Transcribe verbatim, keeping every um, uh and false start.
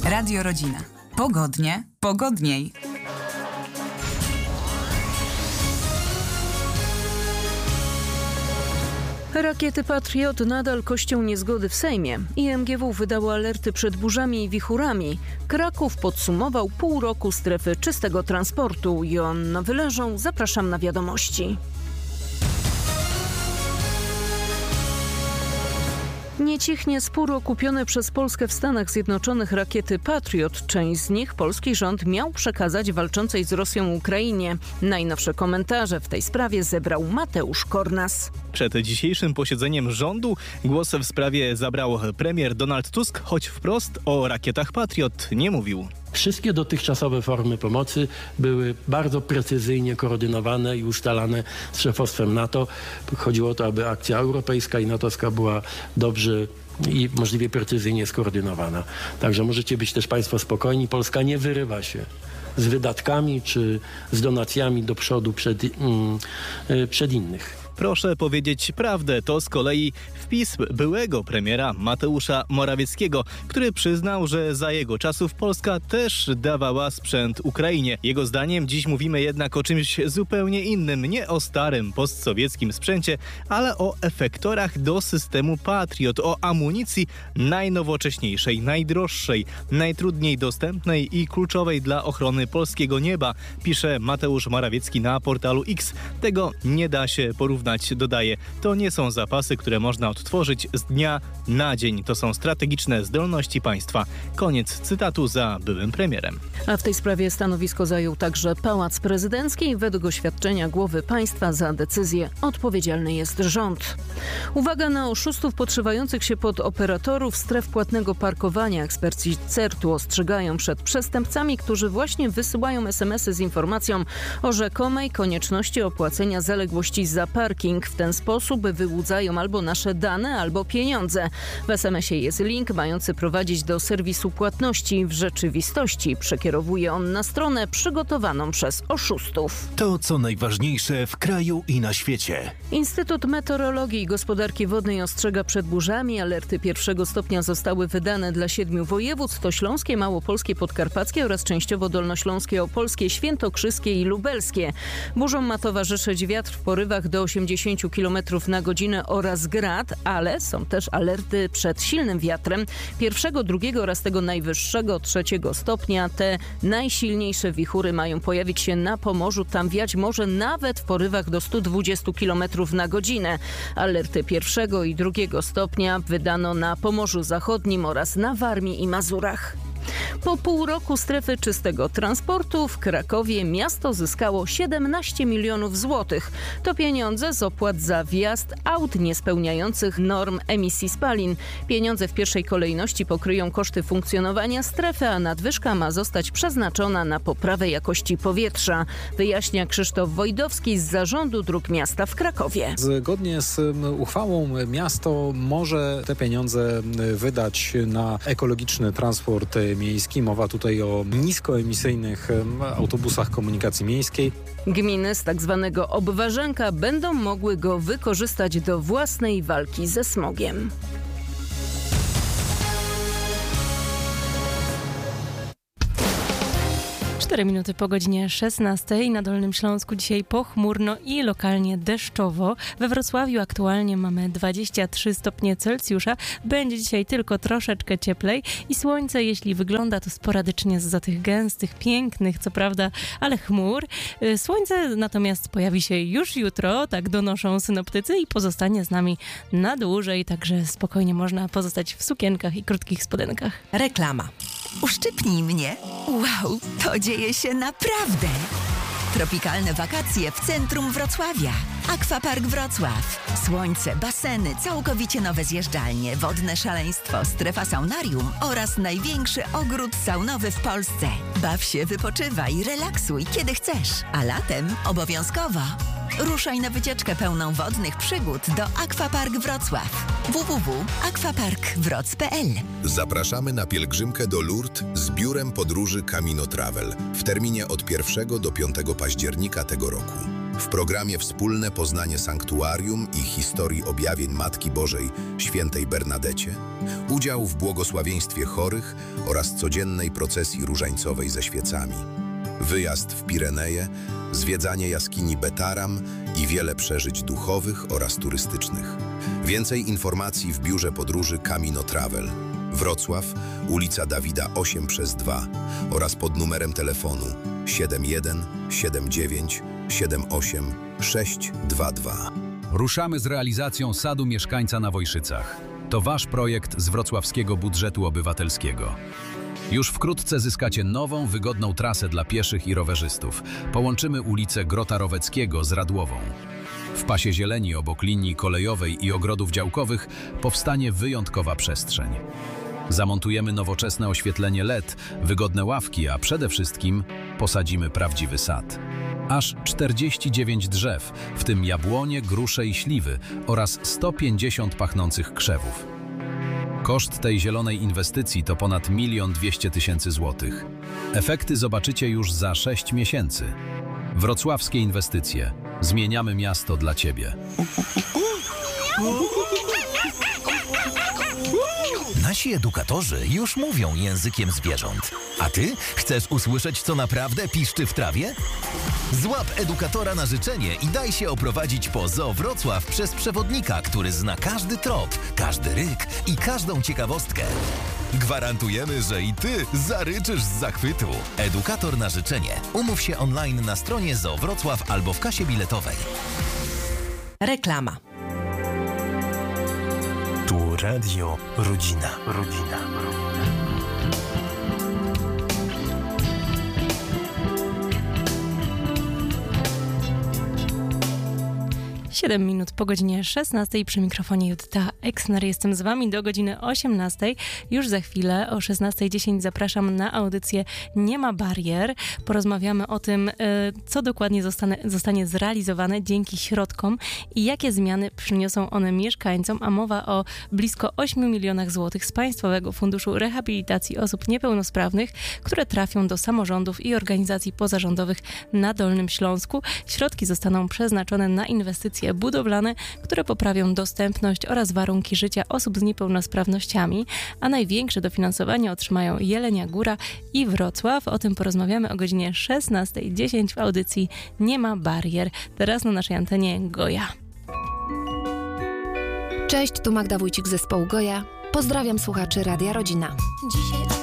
Radio Rodzina. Pogodnie, pogodniej. Rakiety Patriot nadal kością niezgody w Sejmie. I M G W wydało alerty przed burzami i wichurami. Kraków podsumował pół roku strefy czystego transportu. Joanna Wyleżą, zapraszam na wiadomości. Nie cichnie spór o kupione przez Polskę w Stanach Zjednoczonych rakiety Patriot. Część z nich polski rząd miał przekazać walczącej z Rosją Ukrainie. Najnowsze komentarze w tej sprawie zebrał Mateusz Kornas. Przed dzisiejszym posiedzeniem rządu głos w sprawie zabrał premier Donald Tusk, choć wprost o rakietach Patriot nie mówił. Wszystkie dotychczasowe formy pomocy były bardzo precyzyjnie koordynowane i ustalane z szefostwem NATO. Chodziło o to, aby akcja europejska i natowska była dobrze i możliwie precyzyjnie skoordynowana. Także możecie być też Państwo spokojni. Polska nie wyrywa się z wydatkami czy z donacjami do przodu przed, mm, przed innych. Proszę powiedzieć prawdę, to z kolei wpis byłego premiera Mateusza Morawieckiego, który przyznał, że za jego czasów Polska też dawała sprzęt Ukrainie. Jego zdaniem dziś mówimy jednak o czymś zupełnie innym, nie o starym postsowieckim sprzęcie, ale o efektorach do systemu Patriot, o amunicji najnowocześniejszej, najdroższej, najtrudniej dostępnej i kluczowej dla ochrony polskiego nieba, pisze Mateusz Morawiecki na portalu X. Tego nie da się porównać. Dodaje, to nie są zapasy, które można odtworzyć z dnia na dzień. To są strategiczne zdolności państwa. Koniec cytatu za byłym premierem. A w tej sprawie stanowisko zajął także Pałac Prezydencki. Według oświadczenia głowy państwa za decyzję odpowiedzialny jest rząd. Uwaga na oszustów podszywających się pod operatorów stref płatnego parkowania. Eksperci certu ostrzegają przed przestępcami, którzy właśnie wysyłają es em esy z informacją o rzekomej konieczności opłacenia zaległości za parking. W ten sposób wyłudzają albo nasze dane, albo pieniądze. W es em esie jest link mający prowadzić do serwisu płatności. W rzeczywistości przekierowuje on na stronę przygotowaną przez oszustów. To, co najważniejsze w kraju i na świecie. Instytut Meteorologii i Gospodarki Wodnej ostrzega przed burzami. Alerty pierwszego stopnia zostały wydane dla siedmiu województw. To śląskie, małopolskie, podkarpackie oraz częściowo dolnośląskie, opolskie, świętokrzyskie i lubelskie. Burzom ma towarzyszyć wiatr w porywach do osiemdziesięciu kilometrów na godzinę oraz grad, ale są też alerty przed silnym wiatrem pierwszego, drugiego oraz tego najwyższego, trzeciego stopnia. Te najsilniejsze wichury mają pojawić się na Pomorzu. Tam wiać może nawet w porywach do stu dwudziestu kilometrów na godzinę. Alerty pierwszego i drugiego stopnia wydano na Pomorzu Zachodnim oraz na Warmii i Mazurach. Po pół roku strefy czystego transportu w Krakowie miasto zyskało siedemnaście milionów złotych. To pieniądze z opłat za wjazd aut niespełniających norm emisji spalin. Pieniądze w pierwszej kolejności pokryją koszty funkcjonowania strefy, a nadwyżka ma zostać przeznaczona na poprawę jakości powietrza. Wyjaśnia Krzysztof Wojdowski z Zarządu Dróg Miasta w Krakowie. Zgodnie z uchwałą miasto może te pieniądze wydać na ekologiczny transport miejski. Mowa tutaj o niskoemisyjnych autobusach komunikacji miejskiej. Gminy z tak zwanego obważanka będą mogły go wykorzystać do własnej walki ze smogiem. cztery minuty po godzinie szesnastej. Na Dolnym Śląsku dzisiaj pochmurno i lokalnie deszczowo. We Wrocławiu aktualnie mamy dwadzieścia trzy stopnie Celsjusza. Będzie dzisiaj tylko troszeczkę cieplej i słońce, jeśli wygląda to sporadycznie zza tych gęstych, pięknych, co prawda, ale chmur. Słońce natomiast pojawi się już jutro, tak donoszą synoptycy, i pozostanie z nami na dłużej, także spokojnie można pozostać w sukienkach i krótkich spodenkach. Reklama. Uszczypnij mnie. Wow, to dzieje się naprawdę. Tropikalne wakacje w centrum Wrocławia. Aquapark Wrocław. Słońce, baseny, całkowicie nowe zjeżdżalnie, wodne szaleństwo, strefa saunarium oraz największy ogród saunowy w Polsce. Baw się, wypoczywaj, relaksuj kiedy chcesz. A latem obowiązkowo ruszaj na wycieczkę pełną wodnych przygód do Aquapark Wrocław. w w w kropka aquapark wroc kropka p l. Zapraszamy na pielgrzymkę do Lourdes z biurem podróży Camino Travel w terminie od pierwszego do piątego października tego roku. W programie Wspólne poznanie sanktuarium i historii objawień Matki Bożej Świętej Bernadecie udział w błogosławieństwie chorych oraz codziennej procesji różańcowej ze świecami. Wyjazd w Pireneje, zwiedzanie jaskini Betaram i wiele przeżyć duchowych oraz turystycznych. Więcej informacji w biurze podróży Camino Travel. Wrocław, ulica Dawida osiem przez dwa oraz pod numerem telefonu siedem jeden siedem dziewięć siedem osiem sześć dwa dwa. Ruszamy z realizacją Sadu Mieszkańca na Wojszycach. To wasz projekt z wrocławskiego budżetu obywatelskiego. Już wkrótce zyskacie nową, wygodną trasę dla pieszych i rowerzystów. Połączymy ulicę Grota Roweckiego z Radłową. W pasie zieleni obok linii kolejowej i ogrodów działkowych powstanie wyjątkowa przestrzeń. Zamontujemy nowoczesne oświetlenie L E D, wygodne ławki, a przede wszystkim posadzimy prawdziwy sad. Aż czterdzieści dziewięć drzew, w tym jabłonie, grusze i śliwy oraz sto pięćdziesiąt pachnących krzewów. Koszt tej zielonej inwestycji to ponad milion dwieście tysięcy złotych. Efekty zobaczycie już za sześć miesięcy. Wrocławskie inwestycje. Zmieniamy miasto dla Ciebie. Nasi edukatorzy już mówią językiem zwierząt. A ty chcesz usłyszeć, co naprawdę piszczy w trawie? Złap edukatora na życzenie i daj się oprowadzić po Zoo Wrocław przez przewodnika, który zna każdy trop, każdy ryk i każdą ciekawostkę. Gwarantujemy, że i ty zaryczysz z zachwytu. Edukator na życzenie. Umów się online na stronie Zoo Wrocław albo w kasie biletowej. Reklama. Tu Radio Rodzina. Rodzina. siedem minut po godzinie szesnastej, przy mikrofonie Judita Eksner. Jestem z wami do godziny osiemnastej. Już za chwilę o szesnastej dziesięć zapraszam na audycję Nie ma barier. Porozmawiamy o tym, co dokładnie zostanie, zostanie zrealizowane dzięki środkom i jakie zmiany przyniosą one mieszkańcom, a mowa o blisko ośmiu milionach złotych z Państwowego Funduszu Rehabilitacji Osób Niepełnosprawnych, które trafią do samorządów i organizacji pozarządowych na Dolnym Śląsku. Środki zostaną przeznaczone na inwestycje budowlane, które poprawią dostępność oraz warunki życia osób z niepełnosprawnościami, a największe dofinansowanie otrzymają Jelenia Góra i Wrocław. O tym porozmawiamy o godzinie szesnastej dziesięć w audycji Nie ma barier. Teraz na naszej antenie Goja. Cześć, tu Magda Wójcik z zespołu Goja. Pozdrawiam słuchaczy Radia Rodzina. Dzisiaj